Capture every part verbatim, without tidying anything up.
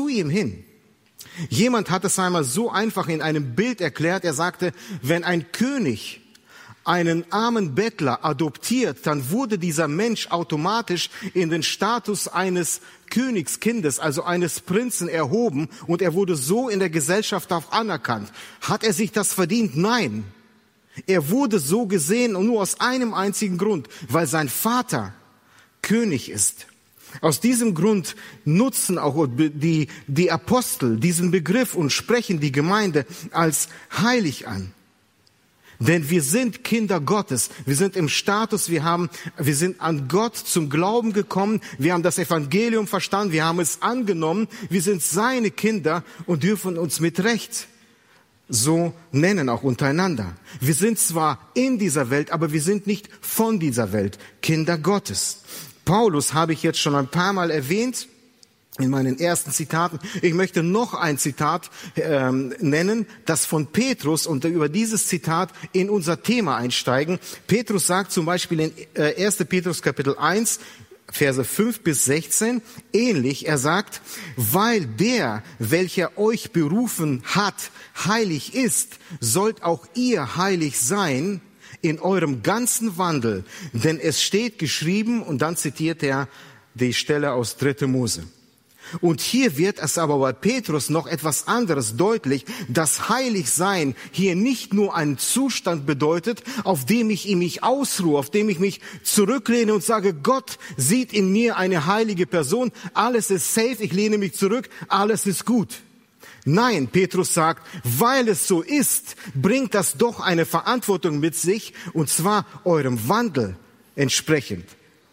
ihm hin. Jemand hat es einmal so einfach in einem Bild erklärt. Er sagte, wenn ein König einen armen Bettler adoptiert, dann wurde dieser Mensch automatisch in den Status eines Königskindes, also eines Prinzen erhoben, und er wurde so in der Gesellschaft auch anerkannt. Hat er sich das verdient? Nein. Er wurde so gesehen und nur aus einem einzigen Grund, weil sein Vater König ist. Aus diesem Grund nutzen auch die, die Apostel diesen Begriff und sprechen die Gemeinde als heilig an. Denn wir sind Kinder Gottes. Wir sind im Status, wir haben, wir sind an Gott zum Glauben gekommen. Wir haben das Evangelium verstanden. Wir haben es angenommen. Wir sind seine Kinder und dürfen uns mit Recht so nennen, auch untereinander. Wir sind zwar in dieser Welt, aber wir sind nicht von dieser Welt. Kinder Gottes. Paulus habe ich jetzt schon ein paar Mal erwähnt in meinen ersten Zitaten. Ich möchte noch ein Zitat ähm, nennen, das von Petrus, und über dieses Zitat in unser Thema einsteigen. Petrus sagt zum Beispiel in äh, erster Petrus Kapitel eins, Verse fünf bis sechzehn, ähnlich. Er sagt, weil der, welcher euch berufen hat, heilig ist, sollt auch ihr heilig sein in eurem ganzen Wandel. Denn es steht geschrieben, und dann zitiert er die Stelle aus dritter Mose. Und hier wird es aber bei Petrus noch etwas anderes deutlich, dass Heiligsein hier nicht nur einen Zustand bedeutet, auf dem ich in mich ausruhe, auf dem ich mich zurücklehne und sage, Gott sieht in mir eine heilige Person, alles ist safe, ich lehne mich zurück, alles ist gut. Nein, Petrus sagt, weil es so ist, bringt das doch eine Verantwortung mit sich, und zwar eurem Wandel entsprechend.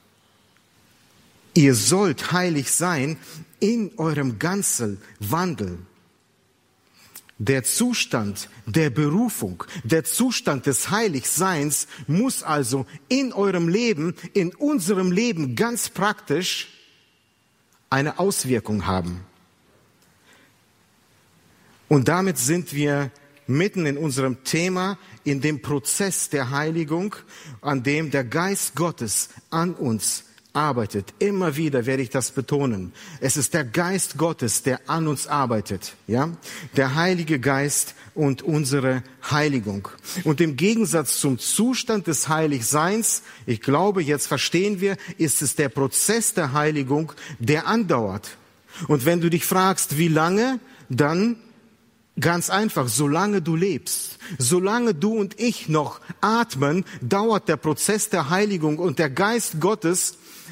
Ihr sollt heilig sein in eurem ganzen Wandel. Der Zustand der Berufung, der Zustand des Heiligseins muss also in eurem Leben, in unserem Leben ganz praktisch eine Auswirkung haben. Und damit sind wir mitten in unserem Thema, in dem Prozess der Heiligung, an dem der Geist Gottes an uns arbeitet. Immer wieder werde ich das betonen. Es ist der Geist Gottes, der an uns arbeitet, ja? Der Heilige Geist und unsere Heiligung. Und im Gegensatz zum Zustand des Heiligseins, ich glaube, jetzt verstehen wir, ist es der Prozess der Heiligung, der andauert. Und wenn du dich fragst, wie lange, dann ganz einfach, solange du lebst, solange du und ich noch atmen, dauert der Prozess der Heiligung, und der Geist Gottes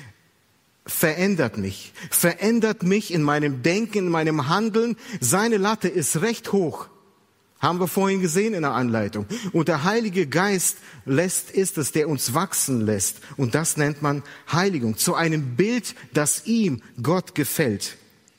verändert mich, verändert mich in meinem Denken, in meinem Handeln. Seine Latte ist recht hoch. Haben wir vorhin gesehen in der Anleitung. Und der Heilige Geist lässt, ist es, der uns wachsen lässt. Und das nennt man Heiligung. Zu einem Bild, das ihm, Gott, gefällt.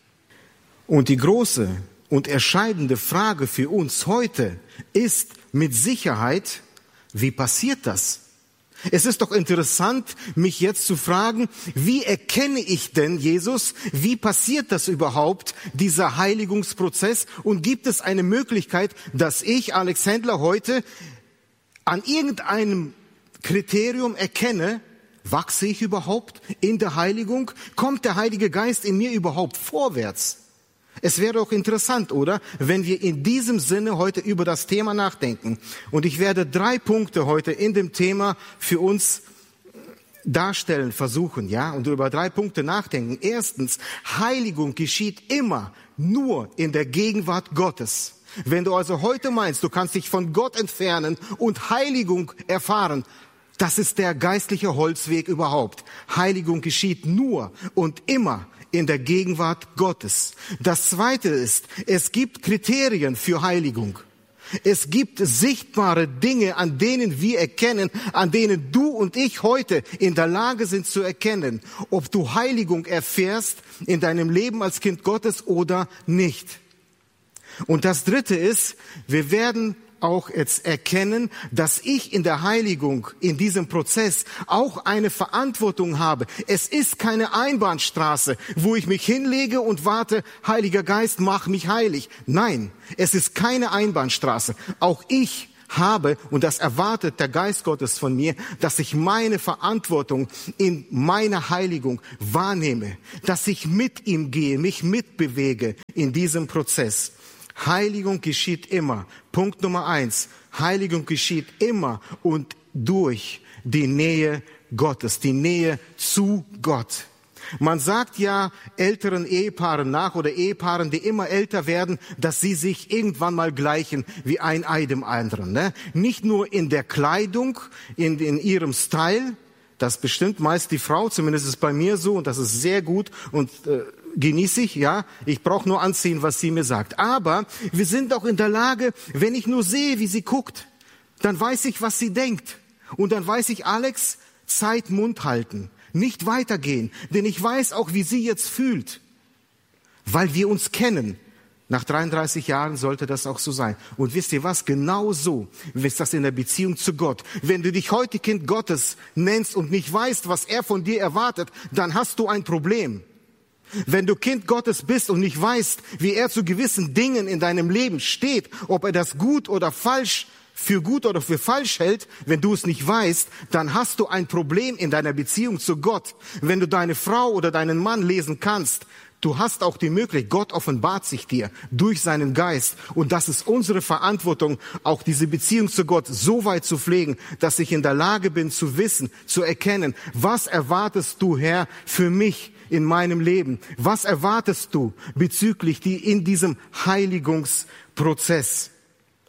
Und die große und entscheidende Frage für uns heute ist mit Sicherheit, wie passiert das? Es ist doch interessant, mich jetzt zu fragen, wie erkenne ich denn Jesus? Wie passiert das überhaupt, dieser Heiligungsprozess? Und gibt es eine Möglichkeit, dass ich, Alex Händler, heute an irgendeinem Kriterium erkenne, wachse ich überhaupt in der Heiligung? Kommt der Heilige Geist in mir überhaupt vorwärts? Es wäre doch interessant, oder? Wenn wir in diesem Sinne heute über das Thema nachdenken. Und ich werde drei Punkte heute in dem Thema für uns darstellen, versuchen, ja? Und über drei Punkte nachdenken. Erstens, Heiligung geschieht immer nur in der Gegenwart Gottes. Wenn du also heute meinst, du kannst dich von Gott entfernen und Heiligung erfahren, das ist der geistliche Holzweg überhaupt. Heiligung geschieht nur und immer in der Gegenwart Gottes. Das Zweite ist, es gibt Kriterien für Heiligung. Es gibt sichtbare Dinge, an denen wir erkennen, an denen du und ich heute in der Lage sind zu erkennen, ob du Heiligung erfährst in deinem Leben als Kind Gottes oder nicht. Und das Dritte ist, wir werden auch jetzt erkennen, dass ich in der Heiligung, in diesem Prozess auch eine Verantwortung habe. Es ist keine Einbahnstraße, wo ich mich hinlege und warte, Heiliger Geist, mach mich heilig. Nein, es ist keine Einbahnstraße. Auch ich habe, und das erwartet der Geist Gottes von mir, dass ich meine Verantwortung in meiner Heiligung wahrnehme, dass ich mit ihm gehe, mich mitbewege in diesem Prozess. Heiligung geschieht immer. Punkt Nummer eins. Heiligung geschieht immer und durch die Nähe Gottes, die Nähe zu Gott. Man sagt ja älteren Ehepaaren nach oder Ehepaaren, die immer älter werden, dass sie sich irgendwann mal gleichen wie ein Ei dem anderen. Ne? Nicht nur in der Kleidung, in, in ihrem Style, das bestimmt meist die Frau, zumindest ist es bei mir so und das ist sehr gut und äh, genieße ich, ja. Ich brauche nur anziehen, was sie mir sagt. Aber wir sind auch in der Lage, wenn ich nur sehe, wie sie guckt, dann weiß ich, was sie denkt. Und dann weiß ich, Alex, Zeit Mund halten, nicht weitergehen. Denn ich weiß auch, wie sie jetzt fühlt, weil wir uns kennen. Nach dreiunddreißig Jahren sollte das auch so sein. Und wisst ihr was? Genau so ist das in der Beziehung zu Gott. Wenn du dich heute Kind Gottes nennst und nicht weißt, was er von dir erwartet, dann hast du ein Problem. Wenn du Kind Gottes bist und nicht weißt, wie er zu gewissen Dingen in deinem Leben steht, ob er das gut oder falsch, für gut oder für falsch hält, wenn du es nicht weißt, dann hast du ein Problem in deiner Beziehung zu Gott. Wenn du deine Frau oder deinen Mann lesen kannst, du hast auch die Möglichkeit, Gott offenbart sich dir durch seinen Geist. Und das ist unsere Verantwortung, auch diese Beziehung zu Gott so weit zu pflegen, dass ich in der Lage bin zu wissen, zu erkennen, was erwartest du, Herr, für mich in meinem Leben? Was erwartest du bezüglich die in diesem Heiligungsprozess?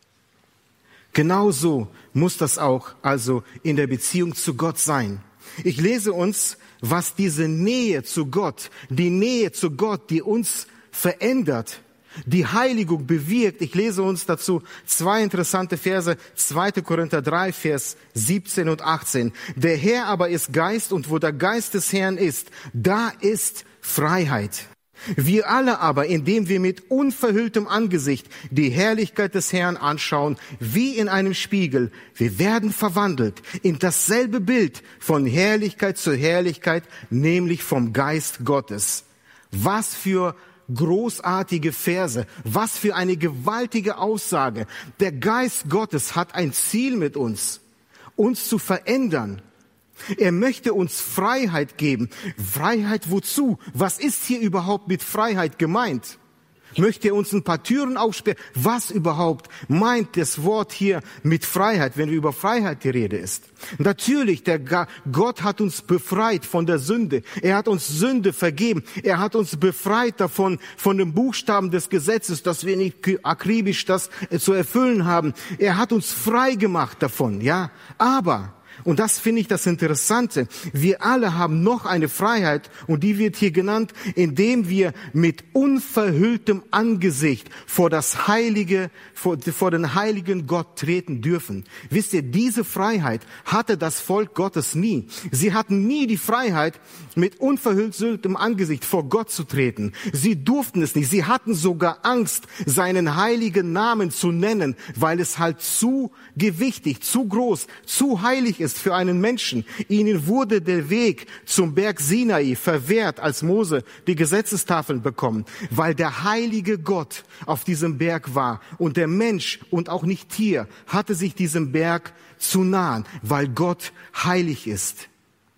Genauso muss das auch also in der Beziehung zu Gott sein. Ich lese uns, was diese Nähe zu Gott, die Nähe zu Gott, die uns verändert, die Heiligung bewirkt. Ich lese uns dazu zwei interessante Verse, zweiter Korinther drei, Vers siebzehn und achtzehn. Der Herr aber ist Geist, und wo der Geist des Herrn ist, da ist Freiheit. Wir alle aber, indem wir mit unverhülltem Angesicht die Herrlichkeit des Herrn anschauen, wie in einem Spiegel, wir werden verwandelt in dasselbe Bild von Herrlichkeit zu Herrlichkeit, nämlich vom Geist Gottes. Was für großartige Verse, was für eine gewaltige Aussage. Der Geist Gottes hat ein Ziel mit uns, uns zu verändern. Er möchte uns Freiheit geben. Freiheit wozu? Was ist hier überhaupt mit Freiheit gemeint? Möchte er uns ein paar Türen aufsperren? Was überhaupt meint das Wort hier mit Freiheit, wenn wir über Freiheit die Rede ist? Natürlich, der Gott hat uns befreit von der Sünde. Er hat uns Sünde vergeben. Er hat uns befreit davon, von dem Buchstaben des Gesetzes, dass wir nicht akribisch das zu erfüllen haben. Er hat uns frei gemacht davon, ja. Aber und das finde ich das Interessante. Wir alle haben noch eine Freiheit, und die wird hier genannt, indem wir mit unverhülltem Angesicht vor das Heilige, vor, vor den heiligen Gott treten dürfen. Wisst ihr, diese Freiheit hatte das Volk Gottes nie. Sie hatten nie die Freiheit, mit unverhülltem Angesicht vor Gott zu treten. Sie durften es nicht. Sie hatten sogar Angst, seinen heiligen Namen zu nennen, weil es halt zu gewichtig, zu groß, zu heilig ist für einen Menschen. Ihnen wurde der Weg zum Berg Sinai verwehrt, als Mose die Gesetzestafeln bekommen, weil der heilige Gott auf diesem Berg war. Und der Mensch und auch nicht Tier hatte sich diesem Berg zu nahen, weil Gott heilig ist.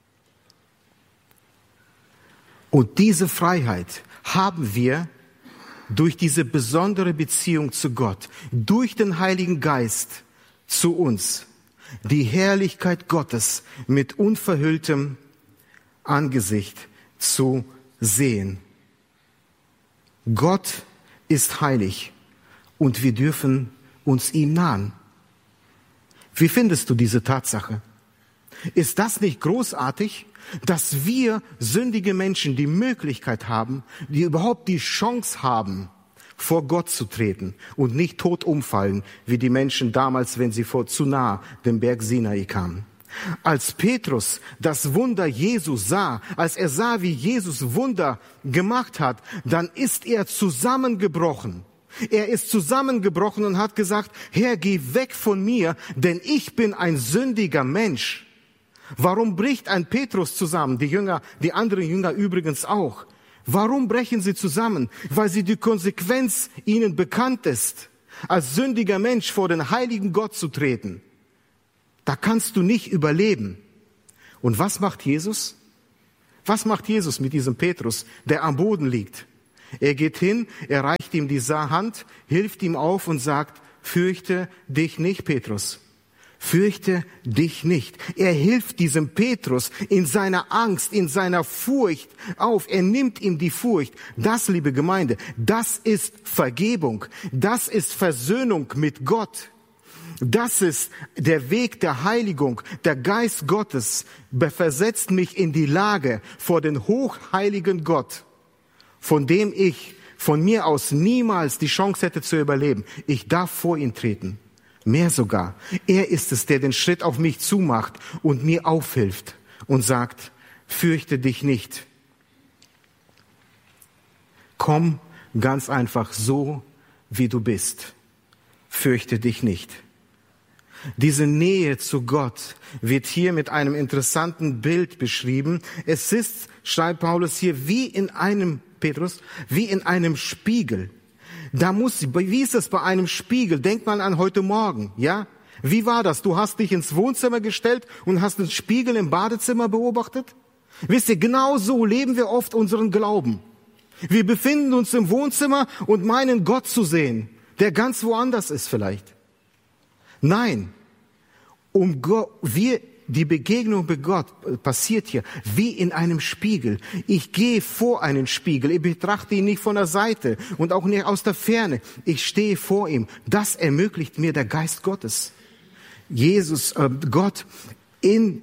Und diese Freiheit haben wir durch diese besondere Beziehung zu Gott, durch den Heiligen Geist zu uns, die Herrlichkeit Gottes mit unverhülltem Angesicht zu sehen. Gott ist heilig und wir dürfen uns ihm nahen. Wie findest du diese Tatsache? Ist das nicht großartig, dass wir sündige Menschen die Möglichkeit haben, die überhaupt die Chance haben, vor Gott zu treten und nicht tot umfallen, wie die Menschen damals, wenn sie vor zu nah dem Berg Sinai kamen. Als Petrus das Wunder Jesu sah, als er sah, wie Jesus Wunder gemacht hat, dann ist er zusammengebrochen. Er ist zusammengebrochen und hat gesagt, Herr, geh weg von mir, denn ich bin ein sündiger Mensch. Warum bricht ein Petrus zusammen? Die Jünger, die anderen Jünger übrigens auch. Warum brechen sie zusammen? Weil sie die Konsequenz ihnen bekannt ist. als sündiger Mensch vor den heiligen Gott zu treten. Da kannst du nicht überleben. Und was macht Jesus? Was macht Jesus mit diesem Petrus, der am Boden liegt? Er geht hin, er reicht ihm die Hand, hilft ihm auf und sagt, fürchte dich nicht, Petrus. Fürchte dich nicht. Er hilft diesem Petrus in seiner Angst, in seiner Furcht auf. Er nimmt ihm die Furcht. Das, liebe Gemeinde, das ist Vergebung. Das ist Versöhnung mit Gott. Das ist der Weg der Heiligung. Der Geist Gottes versetzt mich in die Lage vor den hochheiligen Gott, von dem ich von mir aus niemals die Chance hätte zu überleben. Ich darf vor ihn treten. Mehr sogar. Er ist es, der den Schritt auf mich zumacht und mir aufhilft und sagt, fürchte dich nicht. Komm ganz einfach so, wie du bist. Fürchte dich nicht. Diese Nähe zu Gott wird hier mit einem interessanten Bild beschrieben. Es ist, schreibt Paulus hier, wie in einem, Petrus, wie in einem Spiegel. Da muss, wie ist es bei einem Spiegel? Denk mal an heute Morgen, ja? Wie war das? Du hast dich ins Wohnzimmer gestellt und hast den Spiegel im Badezimmer beobachtet? Wisst ihr, genau so leben wir oft unseren Glauben. Wir befinden uns im Wohnzimmer und meinen Gott zu sehen, der ganz woanders ist vielleicht. Nein, um Gott, wir, die Begegnung mit Gott passiert hier wie in einem Spiegel. Ich gehe vor einen Spiegel, ich betrachte ihn nicht von der Seite und auch nicht aus der Ferne. Ich stehe vor ihm. Das ermöglicht mir der Geist Gottes. Jesus, äh, Gott in,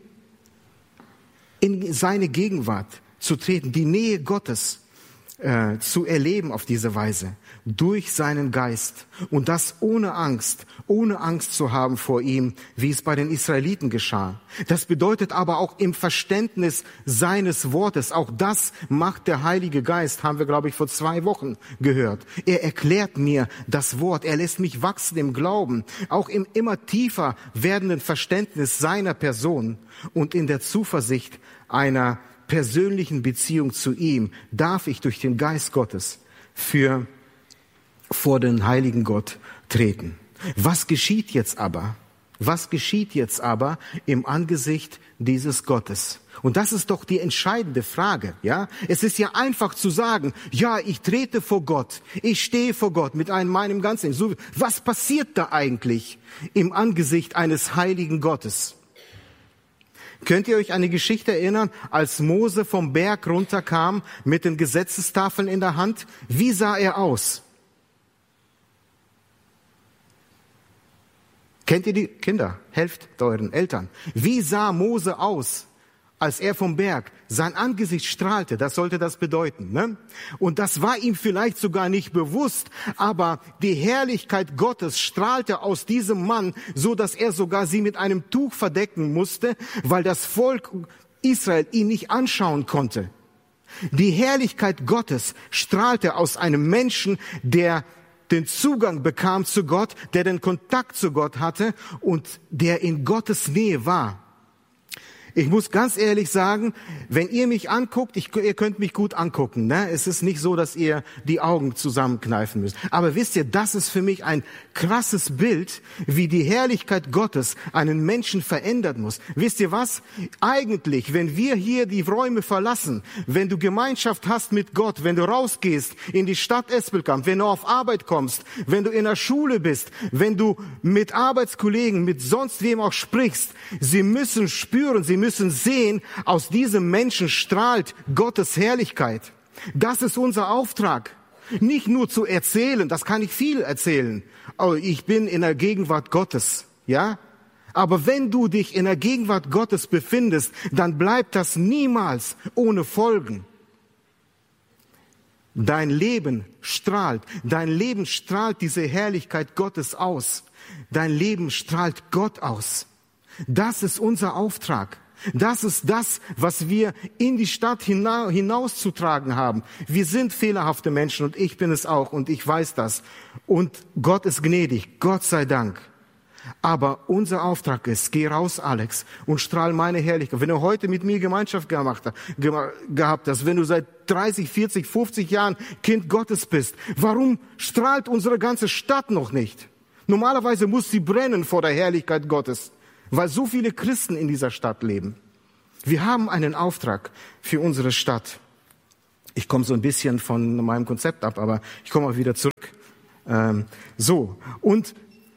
in seine Gegenwart zu treten, die Nähe Gottes äh, zu erleben auf diese Weise. Durch seinen Geist. Und das ohne Angst, ohne Angst zu haben vor ihm, wie es bei den Israeliten geschah. Das bedeutet aber auch im Verständnis seines Wortes. Auch das macht der Heilige Geist, haben wir, glaube ich, vor zwei Wochen gehört. Er erklärt mir das Wort. Er lässt mich wachsen im Glauben. Auch im immer tiefer werdenden Verständnis seiner Person und in der Zuversicht einer persönlichen Beziehung zu ihm darf ich durch den Geist Gottes für vor den heiligen Gott treten. Was geschieht jetzt aber? Was geschieht jetzt aber im Angesicht dieses Gottes? Und das ist doch die entscheidende Frage, ja? Es ist ja einfach zu sagen, ja, ich trete vor Gott, ich stehe vor Gott mit einem, meinem ganzen, so, was passiert da eigentlich im Angesicht eines heiligen Gottes? Könnt ihr euch an die Geschichte erinnern, als Mose vom Berg runterkam mit den Gesetzestafeln in der Hand? Wie sah er aus? Kennt ihr die Kinder? Helft euren Eltern. Wie sah Mose aus, als er vom Berg? Sein Angesicht strahlte, das sollte das bedeuten, ne? Und das war ihm vielleicht sogar nicht bewusst, aber die Herrlichkeit Gottes strahlte aus diesem Mann, so dass er sogar sie mit einem Tuch verdecken musste, weil das Volk Israel ihn nicht anschauen konnte. Die Herrlichkeit Gottes strahlte aus einem Menschen, der den Zugang bekam zu Gott, der den Kontakt zu Gott hatte und der in Gottes Nähe war. Ich muss ganz ehrlich sagen, wenn ihr mich anguckt, ich, ihr könnt mich gut angucken, ne? Es ist nicht so, dass ihr die Augen zusammenkneifen müsst. Aber wisst ihr, das ist für mich ein krasses Bild, wie die Herrlichkeit Gottes einen Menschen verändern muss. Wisst ihr was? Eigentlich, wenn wir hier die Räume verlassen, wenn du Gemeinschaft hast mit Gott, wenn du rausgehst in die Stadt Espelkamp, wenn du auf Arbeit kommst, wenn du in der Schule bist, wenn du mit Arbeitskollegen, mit sonst wem auch sprichst, sie müssen spüren, sie müssen müssen sehen, aus diesem Menschen strahlt Gottes Herrlichkeit. Das ist unser Auftrag. Nicht nur zu erzählen, das kann ich viel erzählen. Oh, ich bin in der Gegenwart Gottes, ja? Aber wenn du dich in der Gegenwart Gottes befindest, dann bleibt das niemals ohne Folgen. Dein Leben strahlt, dein Leben strahlt diese Herrlichkeit Gottes aus. Dein Leben strahlt Gott aus. Das ist unser Auftrag. Das ist das, was wir in die Stadt hinauszutragen haben. Wir sind fehlerhafte Menschen und ich bin es auch und ich weiß das. Und Gott ist gnädig, Gott sei Dank. Aber unser Auftrag ist, geh raus, Alex, und strahl meine Herrlichkeit. Wenn du heute mit mir Gemeinschaft gemacht, ge- gehabt hast, wenn du seit dreißig, vierzig, fünfzig Jahren Kind Gottes bist, warum strahlt unsere ganze Stadt noch nicht? Normalerweise muss sie brennen vor der Herrlichkeit Gottes, weil so viele Christen in dieser Stadt leben. Wir haben einen Auftrag für unsere Stadt. Ich komme so ein bisschen von meinem Konzept ab, aber ich komme auch wieder zurück. Ähm, so, und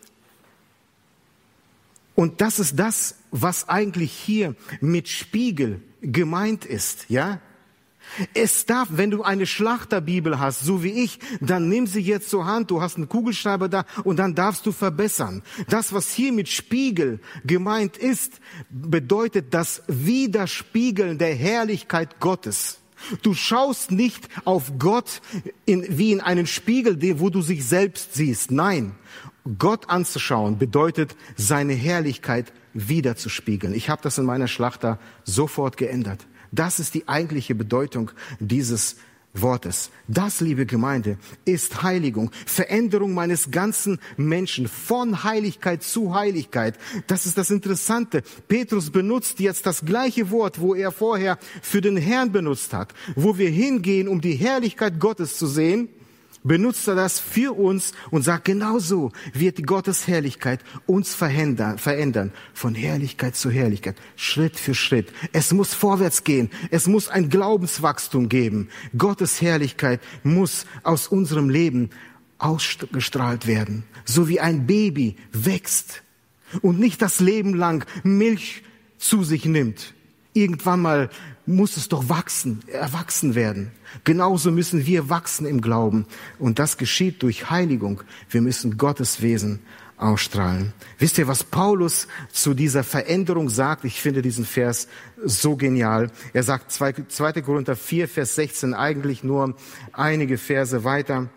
Und das ist das, was eigentlich hier mit Spiegel gemeint ist, ja? Es darf, wenn du eine Schlachterbibel hast, so wie ich, dann nimm sie jetzt zur Hand, du hast einen Kugelschreiber da und dann darfst du verbessern. Das, was hier mit Spiegel gemeint ist, bedeutet das Widerspiegeln der Herrlichkeit Gottes. Du schaust nicht auf Gott in, wie in einen Spiegel, wo du sich selbst siehst. Nein, Gott anzuschauen bedeutet, seine Herrlichkeit wiederzuspiegeln. Ich habe das in meiner Schlachter sofort geändert. Das ist die eigentliche Bedeutung dieses Wortes. Das, liebe Gemeinde, ist Heiligung. Veränderung meines ganzen Menschen von Heiligkeit zu Heiligkeit. Das ist das Interessante. Petrus benutzt jetzt das gleiche Wort, wo er vorher für den Herrn benutzt hat. Wo wir hingehen, um die Herrlichkeit Gottes zu sehen, benutzt er das für uns und sagt, genau so wird Gottes Herrlichkeit uns verändern, verändern, von Herrlichkeit zu Herrlichkeit, Schritt für Schritt. Es muss vorwärts gehen, es muss ein Glaubenswachstum geben. Gottes Herrlichkeit muss aus unserem Leben ausgestrahlt werden, so wie ein Baby wächst und nicht das Leben lang Milch zu sich nimmt. Irgendwann mal muss es doch wachsen, erwachsen werden. Genauso müssen wir wachsen im Glauben. Und das geschieht durch Heiligung. Wir müssen Gottes Wesen ausstrahlen. Wisst ihr, was Paulus zu dieser Veränderung sagt? Ich finde diesen Vers so genial. Er sagt zweiter Korinther vier, Vers sechzehn, eigentlich nur einige Verse weiter.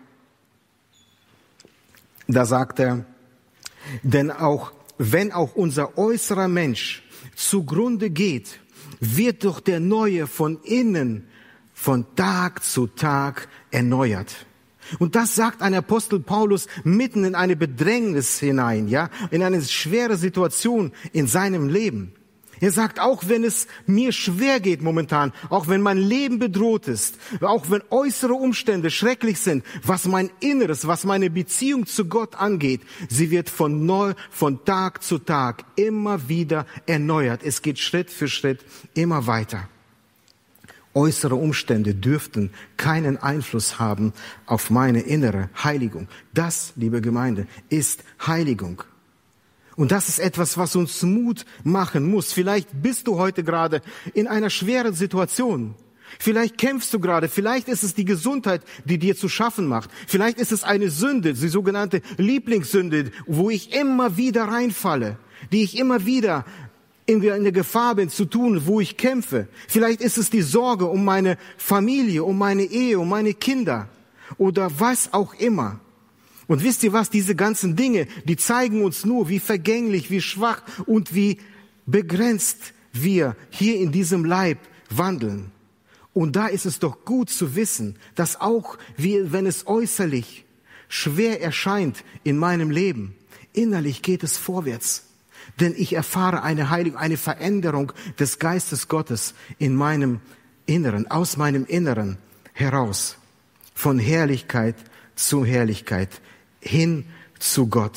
Da sagt er, denn auch, wenn auch unser äußerer Mensch zugrunde geht, wird doch der Neue von innen von Tag zu Tag erneuert. Und das sagt ein Apostel Paulus mitten in eine Bedrängnis hinein, ja, in eine schwere Situation in seinem Leben. Er sagt, auch wenn es mir schwer geht momentan, auch wenn mein Leben bedroht ist, auch wenn äußere Umstände schrecklich sind, was mein Inneres, was meine Beziehung zu Gott angeht, sie wird von neu, von Tag zu Tag immer wieder erneuert. Es geht Schritt für Schritt immer weiter. Äußere Umstände dürften keinen Einfluss haben auf meine innere Heiligung. Das, liebe Gemeinde, ist Heiligung. Und das ist etwas, was uns Mut machen muss. Vielleicht bist du heute gerade in einer schweren Situation. Vielleicht kämpfst du gerade. Vielleicht ist es die Gesundheit, die dir zu schaffen macht. Vielleicht ist es eine Sünde, die sogenannte Lieblingssünde, wo ich immer wieder reinfalle, die ich immer wieder in der Gefahr bin zu tun, wo ich kämpfe. Vielleicht ist es die Sorge um meine Familie, um meine Ehe, um meine Kinder oder was auch immer. Und wisst ihr was, diese ganzen Dinge, die zeigen uns nur, wie vergänglich, wie schwach und wie begrenzt wir hier in diesem Leib wandeln. Und da ist es doch gut zu wissen, dass auch, wie, wenn es äußerlich schwer erscheint in meinem Leben, innerlich geht es vorwärts. Denn ich erfahre eine Heiligung, eine Veränderung des Geistes Gottes in meinem Inneren, aus meinem Inneren heraus. Von Herrlichkeit zu Herrlichkeit, hin zu Gott.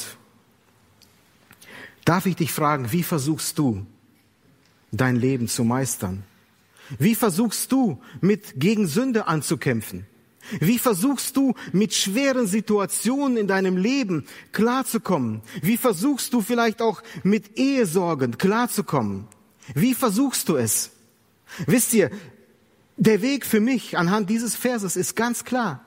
Darf ich dich fragen, wie versuchst du, dein Leben zu meistern? Wie versuchst du, mit gegen Sünde anzukämpfen? Wie versuchst du, mit schweren Situationen in deinem Leben klarzukommen? Wie versuchst du vielleicht auch mit Ehesorgen klarzukommen? Wie versuchst du es? Wisst ihr, der Weg für mich anhand dieses Verses ist ganz klar.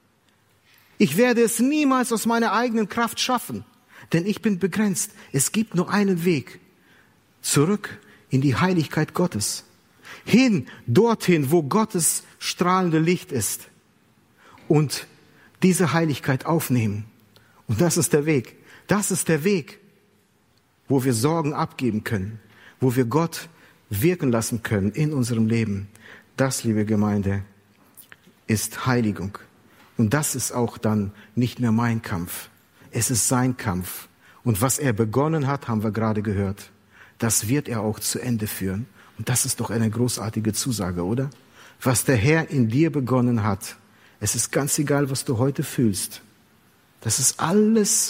Ich werde es niemals aus meiner eigenen Kraft schaffen, denn ich bin begrenzt. Es gibt nur einen Weg, zurück in die Heiligkeit Gottes, hin dorthin, wo Gottes strahlende Licht ist und diese Heiligkeit aufnehmen. Und das ist der Weg. Das ist der Weg, wo wir Sorgen abgeben können, wo wir Gott wirken lassen können in unserem Leben. Das, liebe Gemeinde, ist Heiligung. Und das ist auch dann nicht mehr mein Kampf. Es ist sein Kampf. Und was er begonnen hat, haben wir gerade gehört. Das wird er auch zu Ende führen. Und das ist doch eine großartige Zusage, oder? Was der Herr in dir begonnen hat, es ist ganz egal, was du heute fühlst. Das ist alles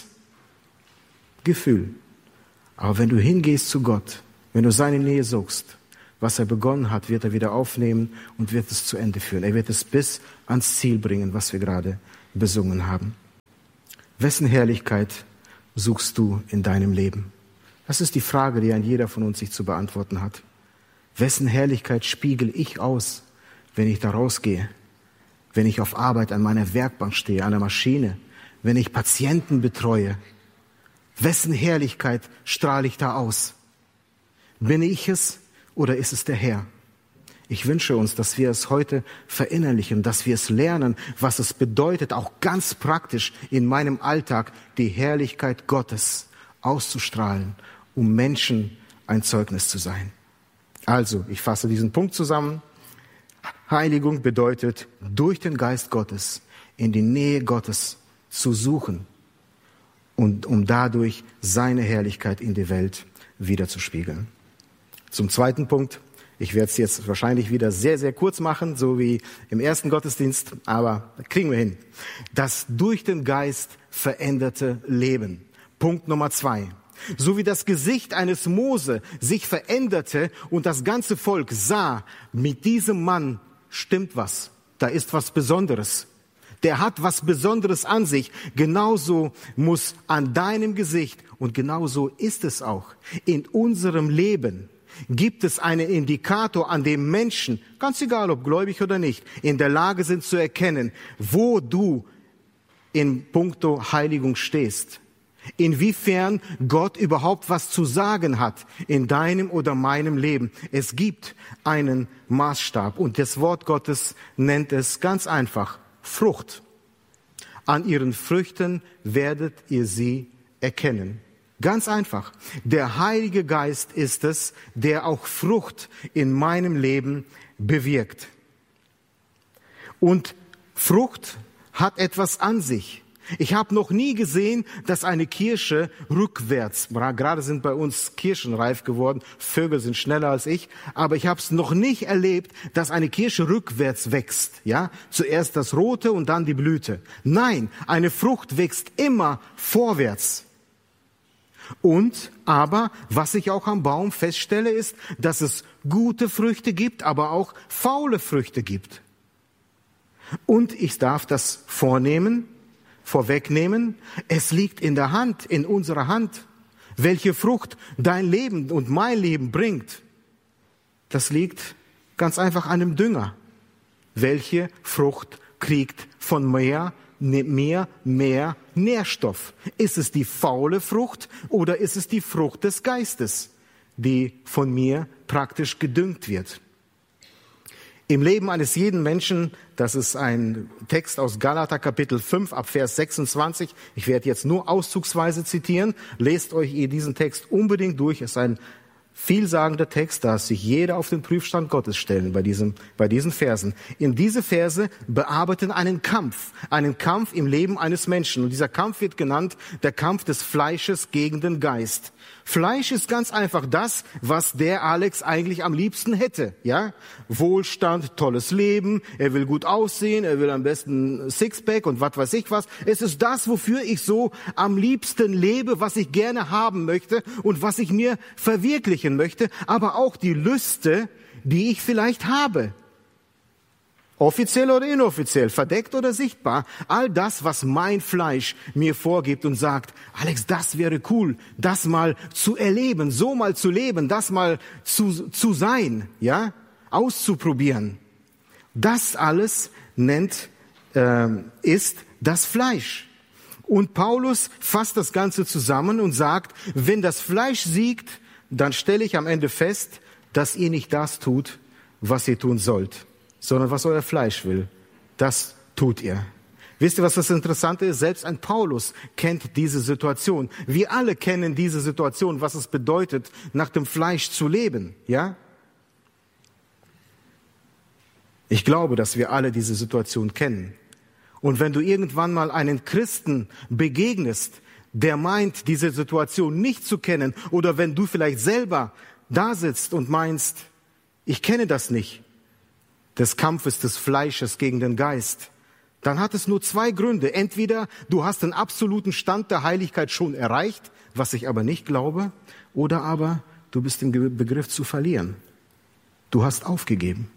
Gefühl. Aber wenn du hingehst zu Gott, wenn du seine Nähe suchst, was er begonnen hat, wird er wieder aufnehmen und wird es zu Ende führen. Er wird es bis ans Ziel bringen, was wir gerade besungen haben. Wessen Herrlichkeit suchst du in deinem Leben? Das ist die Frage, die ein jeder von uns sich zu beantworten hat. Wessen Herrlichkeit spiegel ich aus, wenn ich da rausgehe? Wenn ich auf Arbeit an meiner Werkbank stehe, an der Maschine, wenn ich Patienten betreue? Wessen Herrlichkeit strahle ich da aus? Bin ich es oder ist es der Herr? Ich wünsche uns, dass wir es heute verinnerlichen, dass wir es lernen, was es bedeutet, auch ganz praktisch in meinem Alltag die Herrlichkeit Gottes auszustrahlen, um Menschen ein Zeugnis zu sein. Also, ich fasse diesen Punkt zusammen. Heiligung bedeutet, durch den Geist Gottes in die Nähe Gottes zu suchen und um dadurch seine Herrlichkeit in die Welt widerzuspiegeln. Zum zweiten Punkt. Ich werde es jetzt wahrscheinlich wieder sehr, sehr kurz machen, so wie im ersten Gottesdienst, aber kriegen wir hin. Das durch den Geist veränderte Leben. Punkt Nummer zwei. So wie das Gesicht eines Mose sich veränderte und das ganze Volk sah, mit diesem Mann stimmt was. Da ist was Besonderes. Der hat was Besonderes an sich. Genauso muss an deinem Gesicht, und genauso ist es auch, in unserem Leben gibt es einen Indikator, an dem Menschen, ganz egal ob gläubig oder nicht, in der Lage sind zu erkennen, wo du in puncto Heiligung stehst. Inwiefern Gott überhaupt was zu sagen hat in deinem oder meinem Leben. Es gibt einen Maßstab und das Wort Gottes nennt es ganz einfach Frucht. An ihren Früchten werdet ihr sie erkennen. Ganz einfach. Der Heilige Geist ist es, der auch Frucht in meinem Leben bewirkt. Und Frucht hat etwas an sich. Ich habe noch nie gesehen, dass eine Kirsche rückwärts, gerade sind bei uns Kirschen reif geworden, Vögel sind schneller als ich, aber ich habe es noch nicht erlebt, dass eine Kirsche rückwärts wächst. Ja, zuerst das Rote und dann die Blüte. Nein, eine Frucht wächst immer vorwärts. Und, aber, was ich auch am Baum feststelle, ist, dass es gute Früchte gibt, aber auch faule Früchte gibt. Und ich darf das vornehmen, vorwegnehmen. Es liegt in der Hand, in unserer Hand, welche Frucht dein Leben und mein Leben bringt. Das liegt ganz einfach an dem Dünger. Welche Frucht kriegt von mehr mehr, mehr Nährstoff. Ist es die faule Frucht oder ist es die Frucht des Geistes, die von mir praktisch gedüngt wird? Im Leben eines jeden Menschen, das ist ein Text aus Galater Kapitel fünf ab Vers sechsundzwanzig. Ich werde jetzt nur auszugsweise zitieren. Lest euch ihr diesen Text unbedingt durch. Es ist ein vielsagender Text, da sich jeder auf den Prüfstand Gottes stellen bei diesem, bei diesen Versen. In diese Verse bearbeiten einen Kampf, einen Kampf im Leben eines Menschen. Und dieser Kampf wird genannt der Kampf des Fleisches gegen den Geist. Fleisch ist ganz einfach das, was der Alex eigentlich am liebsten hätte, ja? Wohlstand, tolles Leben, er will gut aussehen, er will am besten Sixpack und was weiß ich was. Es ist das, wofür ich so am liebsten lebe, was ich gerne haben möchte und was ich mir verwirklichen möchte, aber auch die Lüste, die ich vielleicht habe. Offiziell oder inoffiziell, verdeckt oder sichtbar, all das, was mein Fleisch mir vorgibt und sagt, Alex, das wäre cool, das mal zu erleben, so mal zu leben, das mal zu, zu sein, ja, auszuprobieren. Das alles nennt, äh, ist das Fleisch. Und Paulus fasst das Ganze zusammen und sagt, wenn das Fleisch siegt, dann stelle ich am Ende fest, dass ihr nicht das tut, was ihr tun sollt, sondern was euer Fleisch will. Das tut ihr. Wisst ihr, was das Interessante ist? Selbst ein Paulus kennt diese Situation. Wir alle kennen diese Situation, was es bedeutet, nach dem Fleisch zu leben, ja? Ich glaube, dass wir alle diese Situation kennen. Und wenn du irgendwann mal einen Christen begegnest, der meint, diese Situation nicht zu kennen, oder wenn du vielleicht selber da sitzt und meinst, ich kenne das nicht, des Kampfes des Fleisches gegen den Geist, dann hat es nur zwei Gründe. Entweder du hast den absoluten Stand der Heiligkeit schon erreicht, was ich aber nicht glaube, oder aber du bist im Begriff zu verlieren. Du hast aufgegeben.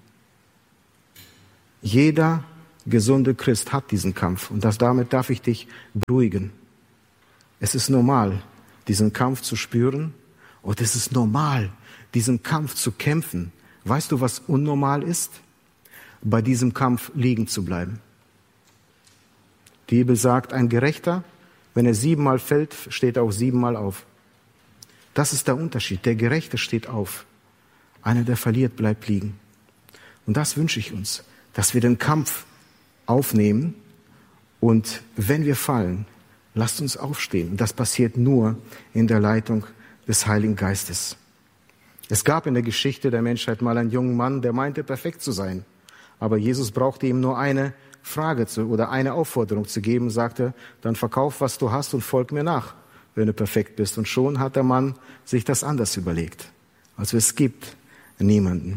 Jeder gesunde Christ hat diesen Kampf und das, damit darf ich dich beruhigen. Es ist normal, diesen Kampf zu spüren, und es ist normal, diesen Kampf zu kämpfen. Weißt du, was unnormal ist? Bei diesem Kampf liegen zu bleiben. Die Bibel sagt, ein Gerechter, wenn er siebenmal fällt, steht er auch siebenmal auf. Das ist der Unterschied. Der Gerechte steht auf. Einer, der verliert, bleibt liegen. Und das wünsche ich uns, dass wir den Kampf aufnehmen und wenn wir fallen, lasst uns aufstehen. Und das passiert nur in der Leitung des Heiligen Geistes. Es gab in der Geschichte der Menschheit mal einen jungen Mann, der meinte, perfekt zu sein. Aber Jesus brauchte ihm nur eine Frage zu, oder eine Aufforderung zu geben, sagte, dann verkauf, was du hast und folg mir nach, wenn du perfekt bist. Und schon hat der Mann sich das anders überlegt. Also es gibt niemanden.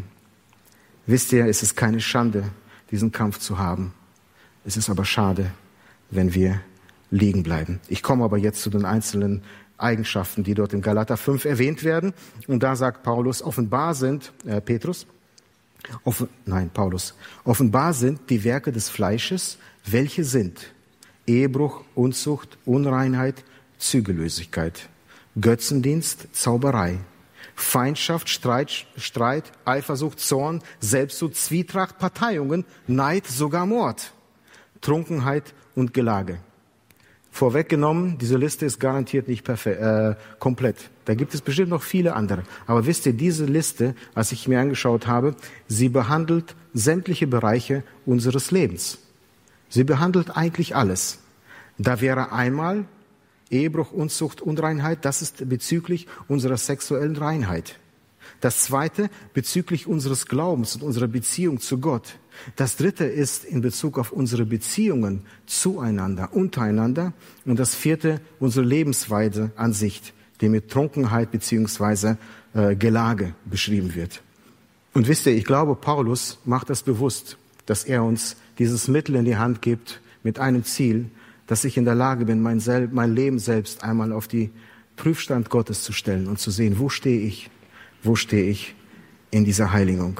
Wisst ihr, es ist keine Schande, diesen Kampf zu haben. Es ist aber schade, wenn wir liegen bleiben. Ich komme aber jetzt zu den einzelnen Eigenschaften, die dort in Galater fünf erwähnt werden. Und da sagt Paulus, offenbar sind, äh, Petrus, offen, nein, Paulus, offenbar sind die Werke des Fleisches, welche sind Ehebruch, Unzucht, Unreinheit, Zügellosigkeit, Götzendienst, Zauberei, Feindschaft, Streit, Streit, Eifersucht, Zorn, Selbstsucht, Zwietracht, Parteiungen, Neid, sogar Mord, Trunkenheit und Gelage. Vorweggenommen, diese Liste ist garantiert nicht perfekt, äh, komplett. Da gibt es bestimmt noch viele andere. Aber wisst ihr, diese Liste, als ich mir angeschaut habe, sie behandelt sämtliche Bereiche unseres Lebens. Sie behandelt eigentlich alles. Da wäre einmal Ehebruch, Unzucht, Unreinheit, das ist bezüglich unserer sexuellen Reinheit. Das zweite bezüglich unseres Glaubens und unserer Beziehung zu Gott. Das dritte ist in Bezug auf unsere Beziehungen zueinander, untereinander. Und das vierte unsere Lebensweise an sich, die mit Trunkenheit beziehungsweise äh, Gelage beschrieben wird. Und wisst ihr, ich glaube, Paulus macht das bewusst, dass er uns dieses Mittel in die Hand gibt mit einem Ziel, dass ich in der Lage bin, mein, Sel- mein Leben selbst einmal auf die Prüfstand Gottes zu stellen und zu sehen, wo stehe ich, wo stehe ich in dieser Heiligung.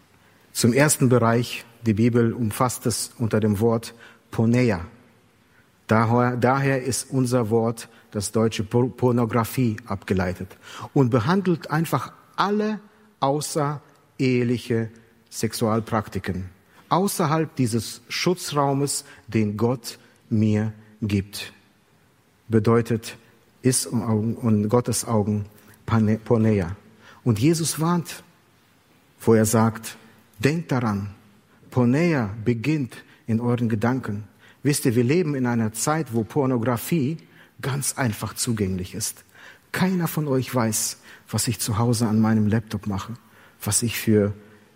Zum ersten Bereich, die Bibel umfasst es unter dem Wort Porneia. Daher, daher ist unser Wort, das deutsche Pornografie, abgeleitet und behandelt einfach alle außereheliche Sexualpraktiken, außerhalb dieses Schutzraumes, den Gott mir gibt. Bedeutet, ist in Gottes Augen Porneia. Und Jesus warnt, wo er sagt, denkt daran, Porneia beginnt in euren Gedanken. Wisst ihr, wir leben in einer Zeit, wo Pornografie ganz einfach zugänglich ist. Keiner von euch weiß, was ich zu Hause an meinem Laptop mache, was ich für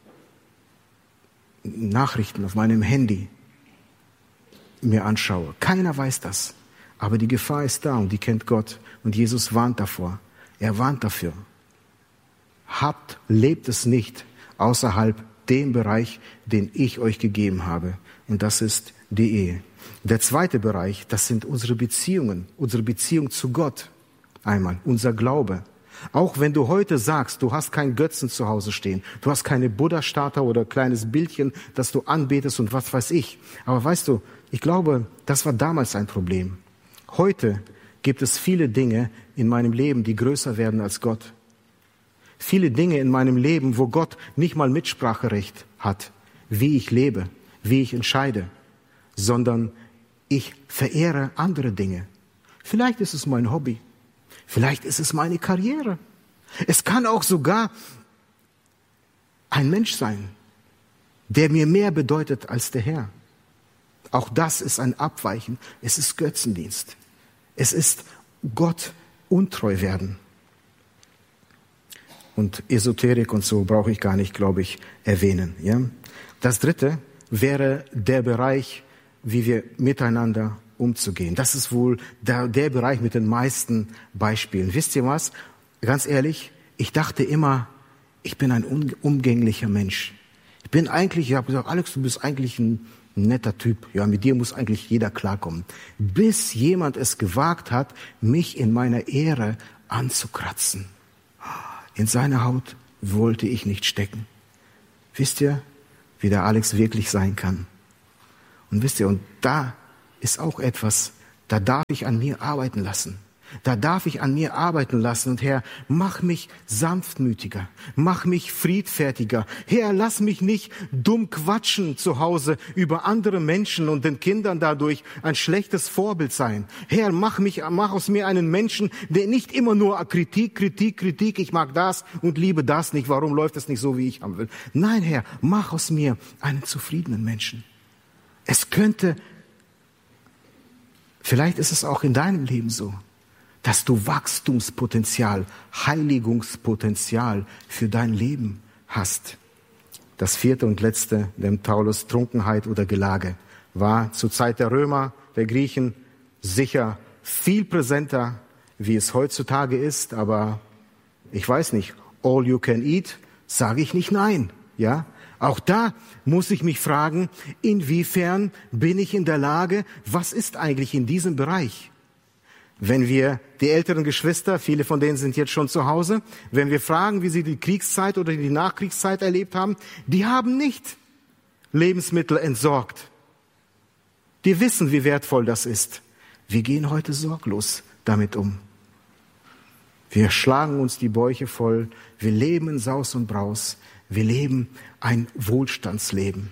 Nachrichten auf meinem Handy mir anschaue. Keiner weiß das. Aber die Gefahr ist da und die kennt Gott. Und Jesus warnt davor. Er warnt dafür. Habt, lebt es nicht außerhalb dem Bereich, den ich euch gegeben habe. Und das ist die Ehe. Der zweite Bereich, das sind unsere Beziehungen, unsere Beziehung zu Gott. Einmal, unser Glaube. Auch wenn du heute sagst, du hast keinen Götzen zu Hause stehen, du hast keine Buddha-Statue oder kleines Bildchen, das du anbetest und was weiß ich. Aber weißt du, ich glaube, das war damals ein Problem. Heute gibt es viele Dinge in meinem Leben, die größer werden als Gott. Viele Dinge in meinem Leben, wo Gott nicht mal Mitspracherecht hat, wie ich lebe, wie ich entscheide, sondern ich verehre andere Dinge. Vielleicht ist es mein Hobby, vielleicht ist es meine Karriere. Es kann auch sogar ein Mensch sein, der mir mehr bedeutet als der Herr. Auch das ist ein Abweichen. Es ist Götzendienst. Es ist Gott untreu werden. Und Esoterik und so brauche ich gar nicht, glaube ich, erwähnen. Ja? Das dritte wäre der Bereich, wie wir miteinander umzugehen. Das ist wohl der, der Bereich mit den meisten Beispielen. Wisst ihr was? Ganz ehrlich, ich dachte immer, ich bin ein umgänglicher Mensch. Ich bin eigentlich, ich habe gesagt, Alex, du bist eigentlich ein netter Typ. Ja, mit dir muss eigentlich jeder klarkommen. Bis jemand es gewagt hat, mich in meiner Ehre anzukratzen. In seiner Haut wollte ich nicht stecken. Wisst ihr, wie der Alex wirklich sein kann? Und wisst ihr, und da ist auch etwas, da darf ich an mir arbeiten lassen. Da darf ich an mir arbeiten lassen. Und Herr, mach mich sanftmütiger, mach mich friedfertiger. Herr, lass mich nicht dumm quatschen zu Hause über andere Menschen und den Kindern dadurch ein schlechtes Vorbild sein. Herr, mach mich, mach aus mir einen Menschen, der nicht immer nur Kritik, Kritik, Kritik, ich mag das und liebe das nicht. Warum läuft es nicht so, wie ich haben will? Nein, Herr, mach aus mir einen zufriedenen Menschen. Es könnte, vielleicht ist es auch in deinem Leben so, dass du Wachstumspotenzial, Heiligungspotenzial für dein Leben hast. Das vierte und letzte, dem Paulus, Trunkenheit oder Gelage, war zur Zeit der Römer, der Griechen sicher viel präsenter, wie es heutzutage ist. Aber ich weiß nicht, all you can eat, sage ich nicht nein. Ja, auch da muss ich mich fragen, inwiefern bin ich in der Lage, was ist eigentlich in diesem Bereich? Wenn wir die älteren Geschwister, viele von denen sind jetzt schon zu Hause, wenn wir fragen, wie sie die Kriegszeit oder die Nachkriegszeit erlebt haben, die haben nicht Lebensmittel entsorgt. Die wissen, wie wertvoll das ist. Wir gehen heute sorglos damit um. Wir schlagen uns die Bäuche voll, wir leben in Saus und Braus, wir leben ein Wohlstandsleben.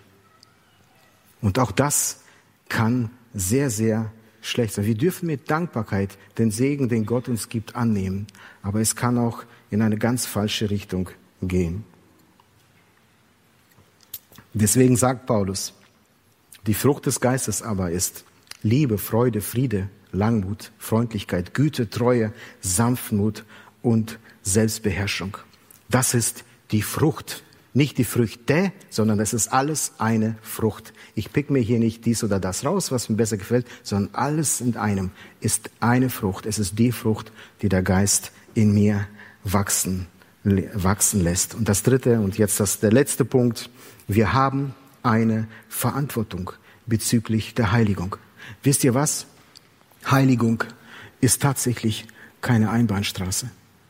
Und auch das kann sehr, sehr schlecht sein. Wir dürfen mit Dankbarkeit den Segen, den Gott uns gibt, annehmen. Aber es kann auch in eine ganz falsche Richtung gehen. Deswegen sagt Paulus, die Frucht des Geistes aber ist Liebe, Freude, Friede, Langmut, Freundlichkeit, Güte, Treue, Sanftmut und Selbstbeherrschung. Das ist die Frucht. Nicht die Früchte, sondern es ist alles eine Frucht. Ich pick mir hier nicht dies oder das raus, was mir besser gefällt, sondern alles in einem ist eine Frucht. Es ist die Frucht, die der Geist in mir wachsen, wachsen lässt. Und das dritte und jetzt das, der letzte Punkt. Wir haben eine Verantwortung bezüglich der Heiligung. Wisst ihr was? Heiligung ist tatsächlich keine Einbahnstraße.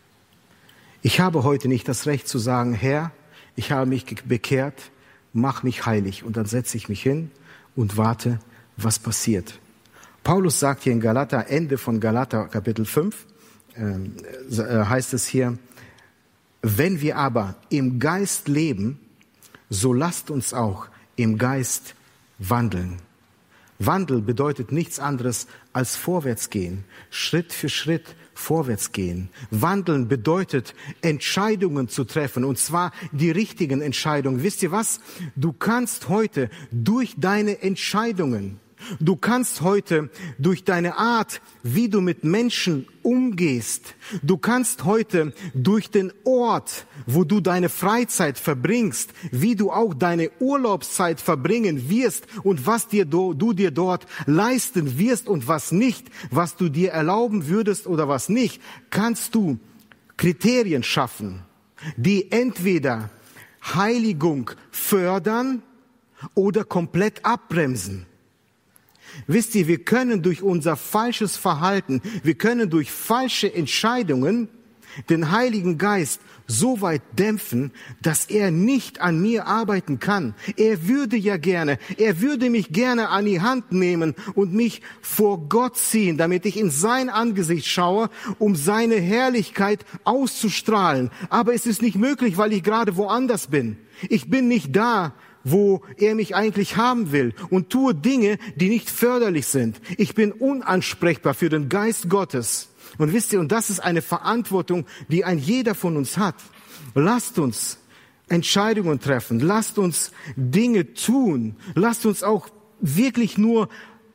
Ich habe heute nicht das Recht zu sagen, Herr, ich habe mich bekehrt, mach mich heilig. Und dann setze ich mich hin und warte, was passiert. Paulus sagt hier in Galater, Ende von Galater Kapitel fünf, äh, heißt es hier, wenn wir aber im Geist leben, so lasst uns auch im Geist wandeln. Wandel bedeutet nichts anderes als vorwärts gehen, Schritt für Schritt vorwärts gehen. Wandeln bedeutet, Entscheidungen zu treffen, und zwar die richtigen Entscheidungen. Wisst ihr was? Du kannst heute durch deine Entscheidungen, du kannst heute durch deine Art, wie du mit Menschen umgehst, du kannst heute durch den Ort, wo du deine Freizeit verbringst, wie du auch deine Urlaubszeit verbringen wirst und was dir du, du dir dort leisten wirst und was nicht, was du dir erlauben würdest oder was nicht, kannst du Kriterien schaffen, die entweder Heiligung fördern oder komplett abbremsen. Wisst ihr, wir können durch unser falsches Verhalten, wir können durch falsche Entscheidungen den Heiligen Geist so weit dämpfen, dass er nicht an mir arbeiten kann. Er würde ja gerne, er würde mich gerne an die Hand nehmen und mich vor Gott ziehen, damit ich in sein Angesicht schaue, um seine Herrlichkeit auszustrahlen. Aber es ist nicht möglich, weil ich gerade woanders bin. Ich bin nicht da, wo er mich eigentlich haben will, und tue Dinge, die nicht förderlich sind. Ich bin unansprechbar für den Geist Gottes. Und wisst ihr, und das ist eine Verantwortung, die ein jeder von uns hat. Lasst uns Entscheidungen treffen. Lasst uns Dinge tun. Lasst uns auch wirklich nur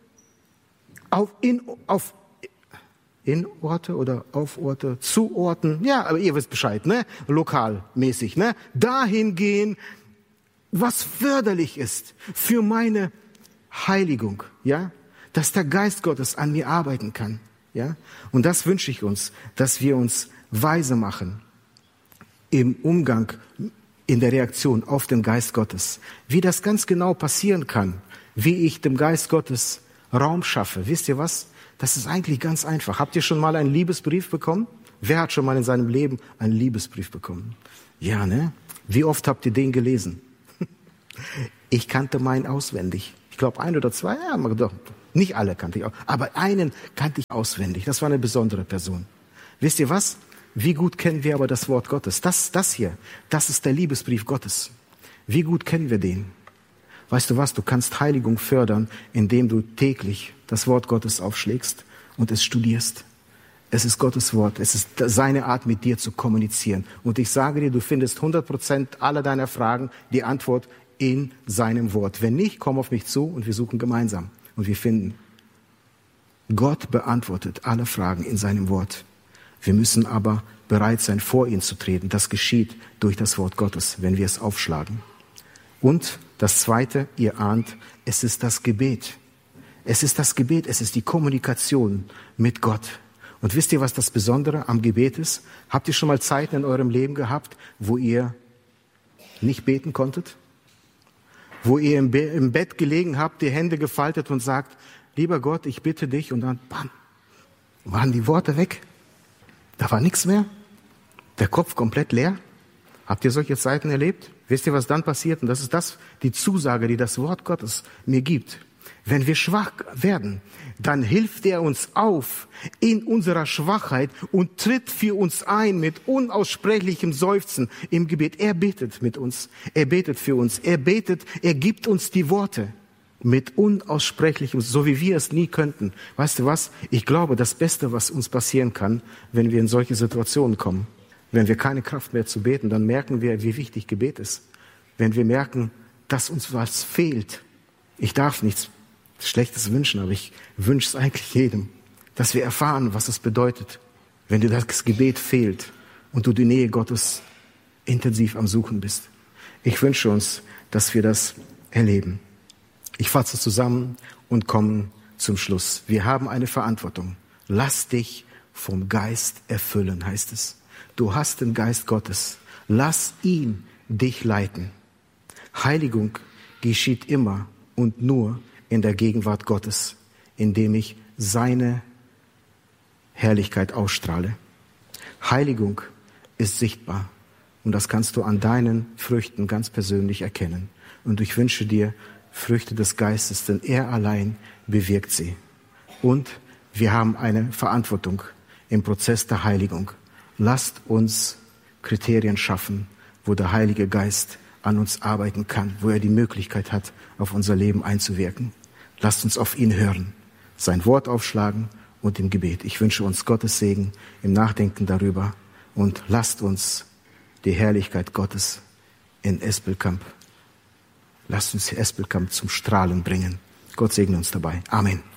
auf, in, auf in Orte oder auf Orte, zu Orten, ja, aber ihr wisst Bescheid, ne? Lokalmäßig, ne? Dahin gehen, was förderlich ist für meine Heiligung, ja? dass der Geist Gottes an mir arbeiten kann. Ja? Und das wünsche ich uns, dass wir uns weise machen im Umgang, in der Reaktion auf den Geist Gottes. Wie das ganz genau passieren kann, wie ich dem Geist Gottes Raum schaffe. Wisst ihr was? Das ist eigentlich ganz einfach. Habt ihr schon mal einen Liebesbrief bekommen? Wer hat schon mal in seinem Leben einen Liebesbrief bekommen? Ja, ne? Wie oft habt ihr den gelesen? Ich kannte meinen auswendig. Ich glaube, ein oder zwei, ja, doch. Nicht alle kannte ich auch. Aber einen kannte ich auswendig. Das war eine besondere Person. Wisst ihr was? Wie gut kennen wir aber das Wort Gottes? Das, das hier, das ist der Liebesbrief Gottes. Wie gut kennen wir den? Weißt du was? Du kannst Heiligung fördern, indem du täglich das Wort Gottes aufschlägst und es studierst. Es ist Gottes Wort. Es ist seine Art, mit dir zu kommunizieren. Und ich sage dir, du findest hundert Prozent aller deiner Fragen die Antwort in seinem Wort. Wenn nicht, komm auf mich zu und wir suchen gemeinsam. Und wir finden. Gott beantwortet alle Fragen in seinem Wort. Wir müssen aber bereit sein, vor ihn zu treten. Das geschieht durch das Wort Gottes, wenn wir es aufschlagen. Und das Zweite, ihr ahnt, es ist das Gebet. Es ist das Gebet, es ist die Kommunikation mit Gott. Und wisst ihr, was das Besondere am Gebet ist? Habt ihr schon mal Zeiten in eurem Leben gehabt, wo ihr nicht beten konntet? Wo ihr im, Be- im Bett gelegen habt, die Hände gefaltet und sagt, lieber Gott, ich bitte dich, und dann bam, waren die Worte weg. Da war nichts mehr. Der Kopf komplett leer. Habt ihr solche Zeiten erlebt? Wisst ihr, was dann passiert? Und das ist das, die Zusage, die das Wort Gottes mir gibt. Wenn wir schwach werden, dann hilft er uns auf in unserer Schwachheit und tritt für uns ein mit unaussprechlichem Seufzen im Gebet. Er betet mit uns. Er betet für uns. Er betet, er gibt uns die Worte mit unaussprechlichem, so wie wir es nie könnten. Weißt du was? Ich glaube, das Beste, was uns passieren kann, wenn wir in solche Situationen kommen, wenn wir keine Kraft mehr zu beten, dann merken wir, wie wichtig Gebet ist. Wenn wir merken, dass uns was fehlt. Ich darf nichts Schlechtes wünschen, aber ich wünsche es eigentlich jedem, dass wir erfahren, was es bedeutet, wenn dir das Gebet fehlt und du die Nähe Gottes intensiv am Suchen bist. Ich wünsche uns, dass wir das erleben. Ich fasse zusammen und komme zum Schluss. Wir haben eine Verantwortung. Lass dich vom Geist erfüllen, heißt es. Du hast den Geist Gottes. Lass ihn dich leiten. Heiligung geschieht immer und nur in der Gegenwart Gottes, indem ich seine Herrlichkeit ausstrahle. Heiligung ist sichtbar und das kannst du an deinen Früchten ganz persönlich erkennen. Und ich wünsche dir Früchte des Geistes, denn er allein bewirkt sie. Und wir haben eine Verantwortung im Prozess der Heiligung. Lasst uns Kriterien schaffen, wo der Heilige Geist an uns arbeiten kann, wo er die Möglichkeit hat, auf unser Leben einzuwirken. Lasst uns auf ihn hören, sein Wort aufschlagen und im Gebet. Ich wünsche uns Gottes Segen im Nachdenken darüber und lasst uns die Herrlichkeit Gottes in Espelkamp, lasst uns Espelkamp zum Strahlen bringen. Gott segne uns dabei. Amen.